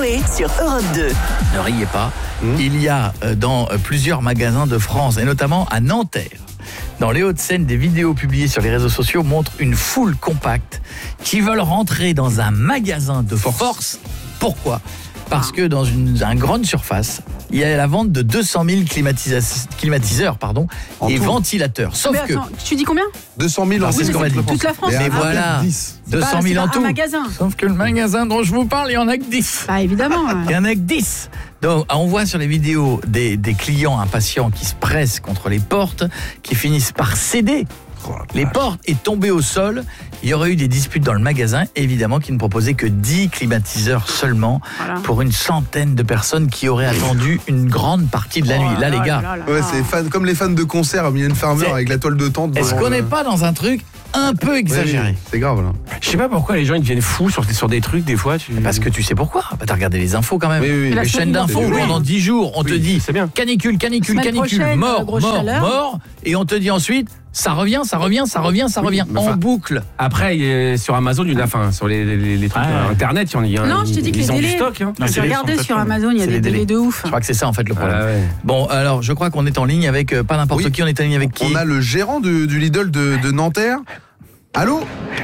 Coé sur Europe 2. Ne riez pas, il y a dans plusieurs magasins de France, et notamment à Nanterre, dans les Hauts-de-Seine, des vidéos publiées sur les réseaux sociaux montrent une foule compacte qui veulent rentrer dans un magasin de force. Pourquoi ? Parce que dans une grande surface, il y a la vente de 200 000 climatiseurs et tout. ventilateurs. Sauf Mais attends, tu dis combien ? 200 000 en c'est ce qu'on m'a dit. Toute la France. Mais voilà, 200 000 en tout. Un magasin. Sauf que le magasin dont je vous parle, il n'y en a que 10. Bah évidemment. Il y en a que 10. Donc, on voit sur les vidéos des clients impatients qui se pressent contre les portes, qui finissent par céder. Les portes et tomber au sol. Il y aurait eu des disputes dans le magasin, évidemment, qui ne proposaient que 10 climatiseurs seulement pour une centaine de personnes qui auraient attendu une grande partie de la nuit. Là, les gars, Ouais, c'est comme les fans de concert à Mylène Farmer avec la toile de tente. est-ce qu'on n'est pas dans un truc un peu exagéré ? C'est grave là. Je sais pas pourquoi les gens ils deviennent fous sur des trucs des fois. Parce que tu sais pourquoi ? T'as regardé les infos quand même. Oui. La Les chaînes d'infos, c'est pendant 10 jours, on te dit c'est bien. canicule, Semaine prochaine, mort, grosse chaleur. et on te dit ensuite ça revient mais en enfin, boucle. Après sur Amazon, sur les trucs internet, il y a Non, je te dis que les ils ont du délais. stock. Hein. J'ai regardé sur Amazon, il y a C'est des les délais de ouf. Je crois que c'est ça en fait le problème. Ah ouais. Bon, alors je crois qu'on est en ligne avec pas n'importe Oui. qui, on est en ligne avec qui ? On a le gérant du Lidl de Nanterre. Allô ?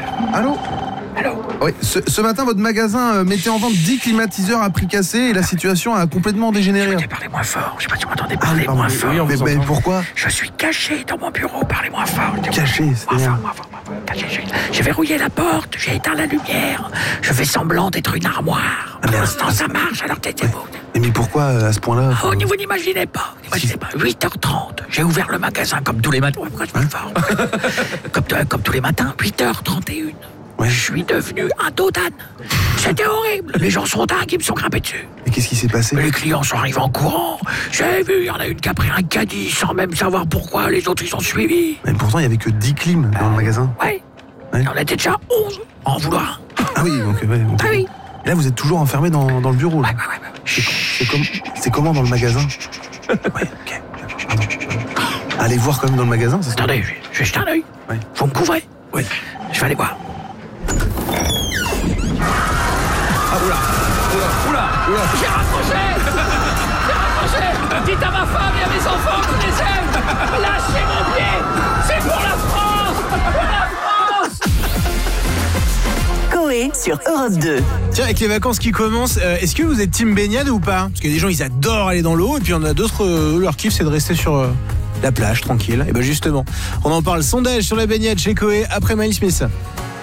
Oui, ce matin, votre magasin mettait en vente 10 climatiseurs à prix cassé et la situation a complètement dégénéré. Parlez moins fort, je sais pas si vous m'entendez, Pardon, moins fort. Oui, on vous mais entend. pourquoi ? Je suis caché dans mon bureau, parlez moins fort. Caché, c'est-à-dire Caché. J'ai verrouillé la porte, j'ai éteint la lumière, je fais semblant d'être une armoire. Pour l'instant ça marche, alors taisez-vous. Mais pourquoi à ce point-là ? Oh, vous n'imaginez pas. 8h30, j'ai ouvert le magasin comme tous les matins. Pourquoi je parle fort comme tous les matins, 8h31. Ouais. Je suis devenu un dos d'âne. C'était horrible. Les gens sont dingues, ils me sont grimpés dessus. Mais qu'est-ce qui s'est passé ? Les clients sont arrivés en courant. J'ai vu, il y en a une qui a pris un caddie sans même savoir pourquoi. Les autres, ils ont suivi. Mais pourtant, il n'y avait que 10 clims dans le magasin. Ouais. Ouais. On était déjà 11 en vouloir. Ah oui, donc Ah oui. Et là, vous êtes toujours enfermé dans le bureau. Là. C'est comment dans le magasin ? Ouais, ok. Pardon. Allez voir quand même dans le magasin, c'est ça ? Attendez, je vais jeter un œil. Ouais. Vous me couvrez ? Oui. Je vais aller voir. J'ai raccroché. Dites à ma femme et à mes enfants que je les aime. Lâchez mon pied. C'est pour la France. Coé sur Europe 2. Tiens, avec les vacances qui commencent, est-ce que vous êtes team baignade ou pas ? Parce qu'il y a des gens, ils adorent aller dans l'eau, et puis il y en a d'autres, leur kiff, c'est de rester sur la plage, tranquille. Et ben justement, on en parle. Sondage sur la baignade chez Coé, après Miles Smith.